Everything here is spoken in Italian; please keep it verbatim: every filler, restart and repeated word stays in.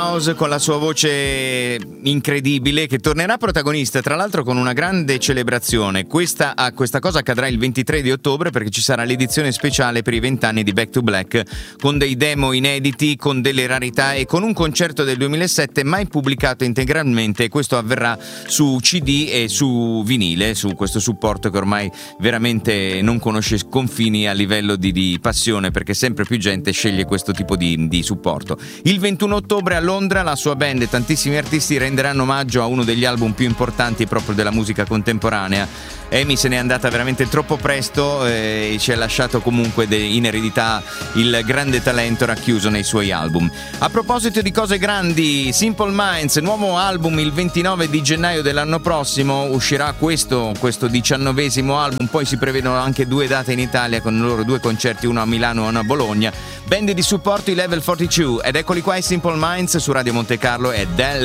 House con la sua voce incredibile, che tornerà protagonista tra l'altro con una grande celebrazione. Questa, ah, questa cosa accadrà il ventitré di ottobre, perché ci sarà l'edizione speciale per i vent'anni di Back to Black, con dei demo inediti, con delle rarità e con un concerto del duemilasette mai pubblicato integralmente. Questo avverrà su C D e su vinile, su questo supporto che ormai veramente non conosce confini a livello di, di passione, perché sempre più gente sceglie questo tipo di, di supporto. Il ventuno ottobre a Londra la sua band e tantissimi artisti renderanno omaggio a uno degli album più importanti proprio della musica contemporanea. Amy se n'è andata veramente troppo presto eh, e ci ha lasciato comunque de- in eredità il grande talento racchiuso nei suoi album. A proposito di cose grandi, Simple Minds, nuovo album il ventinove di gennaio dell'anno prossimo, uscirà questo, questo diciannovesimo album, poi si prevedono anche due date in Italia con i loro due concerti, uno a Milano e uno a Bologna. Band di supporto i Level quarantadue, ed eccoli qua i Simple Minds su Radio Monte Carlo e Del